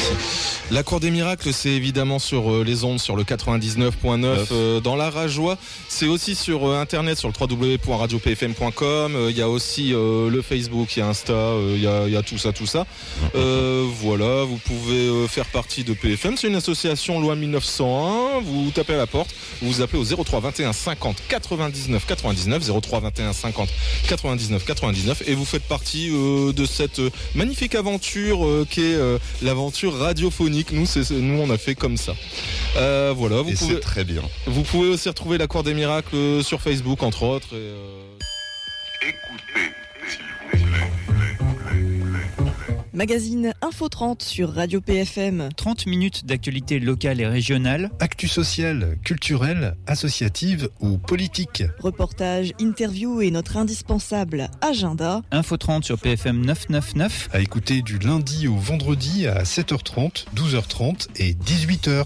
La Cour des Miracles, c'est évidemment sur les ondes, sur le 99.9 dans la Rajoie. C'est aussi sur internet, sur le www.radiopfm.com. Il y a aussi le Facebook, il y a Insta, il y a tout ça. Voilà, vous pouvez faire partie de PFM. C'est une association loi 1901. Vous tapez à la porte, vous appelez au 03 21 50 99 99, 03 21 50 99 99, et vous faites partie de cette magnifique aventure qu'est l'aventure radiophonique. Nous, on a fait comme ça. Voilà, c'est très bien. Vous pouvez aussi retrouver la Cour des Miracles sur Facebook, entre autres. Écoutez, s'il vous plaît. Magazine Info 30 sur Radio PFM. 30 minutes d'actualité locale et régionale. Actu sociale, culturelle, associative ou politique. Reportage, interview et notre indispensable agenda. Info 30 sur PFM 999. À écouter du lundi au vendredi à 7h30, 12h30 et 18h.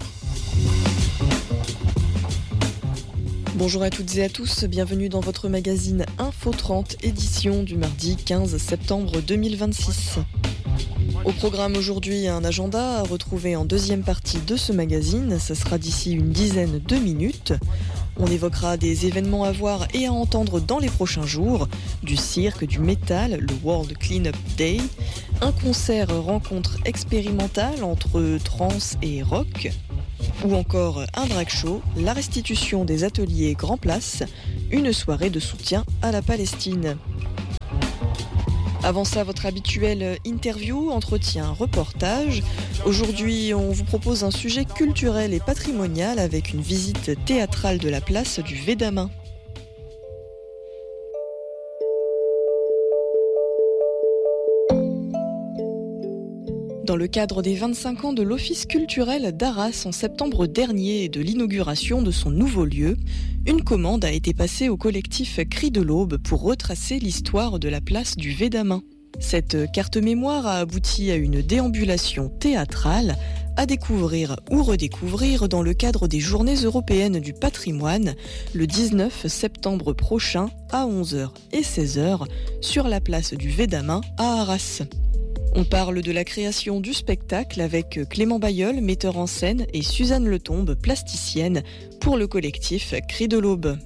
Bonjour à toutes et à tous, bienvenue dans votre magazine Info 30, édition du mardi 15 septembre 2026. Au programme aujourd'hui, un agenda à retrouver en deuxième partie de ce magazine, ça sera d'ici une dizaine de minutes. On évoquera des événements à voir et à entendre dans les prochains jours, du cirque, du métal, le World Cleanup Day, un concert rencontre expérimentale entre trance et rock, ou encore un drag show, la restitution des ateliers Grand Place, une soirée de soutien à la Palestine. Avant ça, votre habituelle interview, entretien, reportage. Aujourd'hui, on vous propose un sujet culturel et patrimonial avec une visite théâtrale de la place du Védamin. Dans le cadre des 25 ans de l'Office culturel d'Arras en septembre dernier et de l'inauguration de son nouveau lieu, une commande a été passée au collectif Cris de l'Aube pour retracer l'histoire de la place du Védamin. Cette carte mémoire a abouti à une déambulation théâtrale à découvrir ou redécouvrir dans le cadre des Journées européennes du patrimoine le 19 septembre prochain à 11h et 16h sur la place du Védamin à Arras. On parle de la création du spectacle avec Clément Bailleul, metteur en scène, et Suzanne Letombe, plasticienne, pour le collectif Cris de l'Aube.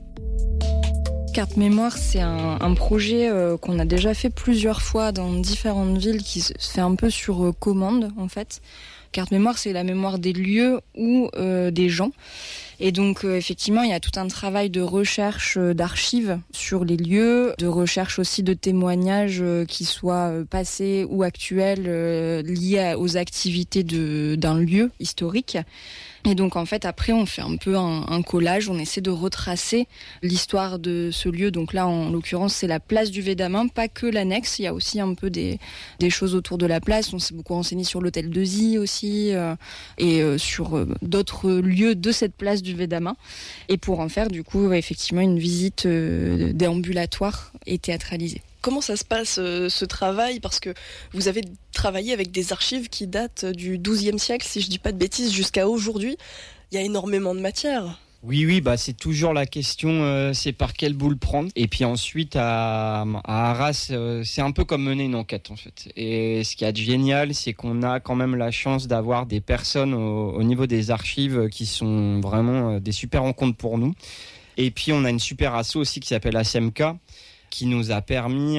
Carte Mémoire, c'est un projet qu'on a déjà fait plusieurs fois dans différentes villes, qui se fait un peu sur commande en fait. Carte Mémoire, c'est la mémoire des lieux ou des gens. Et donc effectivement, il y a tout un travail de recherche d'archives sur les lieux, de recherche aussi de témoignages qui soient passés ou actuels liés aux activités d'un lieu historique. Et donc en fait après on fait un peu un collage, on essaie de retracer l'histoire de ce lieu. Donc là en l'occurrence c'est la place du Védamin, pas que l'annexe, il y a aussi un peu des choses autour de la place. On s'est beaucoup renseigné sur l'hôtel de Zy aussi et sur d'autres lieux de cette place du Védamin. Et pour en faire du coup effectivement une visite déambulatoire et théâtralisée. Comment ça se passe ce travail ? Parce que vous avez travaillé avec des archives qui datent du XIIe siècle, si je ne dis pas de bêtises, jusqu'à aujourd'hui. Il y a énormément de matière. Oui, c'est toujours la question, c'est par quel bout le prendre. Et puis ensuite, à Arras, c'est un peu comme mener une enquête en fait. Et ce qui est génial, c'est qu'on a quand même la chance d'avoir des personnes au niveau des archives qui sont vraiment des super rencontres pour nous. Et puis on a une super asso aussi qui s'appelle ASMK, qui nous a permis,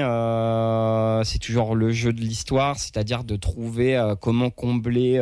c'est toujours le jeu de l'histoire, c'est-à-dire de trouver comment combler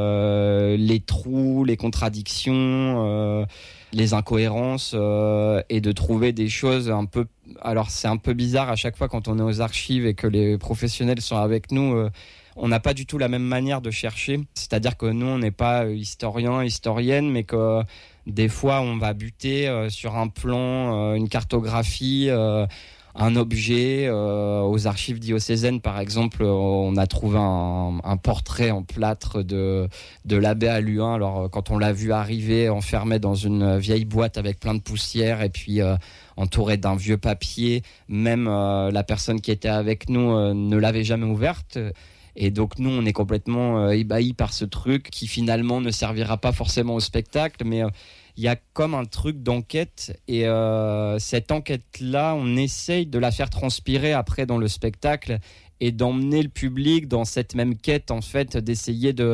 les trous, les contradictions, les incohérences, et de trouver des choses un peu... Alors c'est un peu bizarre à chaque fois quand on est aux archives et que les professionnels sont avec nous, on n'a pas du tout la même manière de chercher, c'est-à-dire que nous on n'est pas historienne, mais que des fois on va buter sur un plan, une cartographie, un objet. Aux archives diocésaines par exemple, on a trouvé un portrait en plâtre de l'abbé Alluin. Alors quand on l'a vu arriver enfermé dans une vieille boîte avec plein de poussière et puis entouré d'un vieux papier, même la personne qui était avec nous ne l'avait jamais ouverte. Et donc nous on est complètement ébahis par ce truc qui finalement ne servira pas forcément au spectacle, mais il y a comme un truc d'enquête, et cette enquête-là, on essaye de la faire transpirer après dans le spectacle et d'emmener le public dans cette même quête, en fait, d'essayer de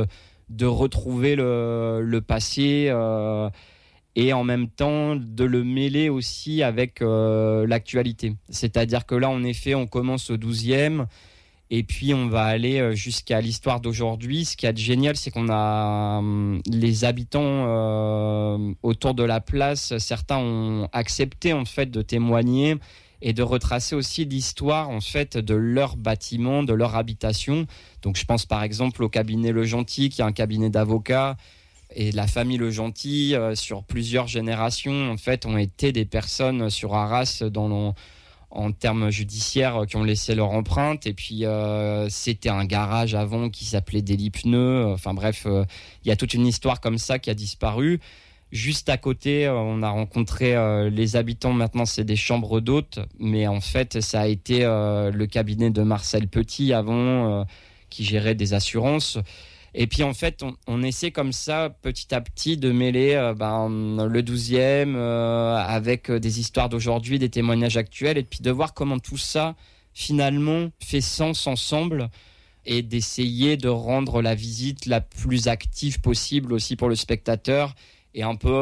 de retrouver le passé et en même temps de le mêler aussi avec l'actualité. C'est-à-dire que là, en effet, on commence au 12e et puis on va aller jusqu'à l'histoire d'aujourd'hui. Ce qui est génial, c'est qu'on a les habitants autour de la place, certains ont accepté en fait de témoigner et de retracer aussi l'histoire en fait de leur bâtiment, de leur habitation. Donc je pense par exemple au cabinet Le Gentil, qui est un cabinet d'avocats, et la famille Le Gentil, sur plusieurs générations, en fait, ont été des personnes sur Arras en termes judiciaires qui ont laissé leur empreinte. Et puis c'était un garage avant qui s'appelait Délit Pneus. Enfin bref, il y a toute une histoire comme ça qui a disparu. Juste à côté, on a rencontré les habitants. Maintenant, c'est des chambres d'hôtes. Mais en fait, ça a été le cabinet de Marcel Petit avant, qui gérait des assurances. Et puis, en fait, on essaie comme ça, petit à petit, de mêler le 12e avec des histoires d'aujourd'hui, des témoignages actuels. Et puis de voir comment tout ça, finalement, fait sens ensemble. Et d'essayer de rendre la visite la plus active possible aussi pour le spectateur. Et un peu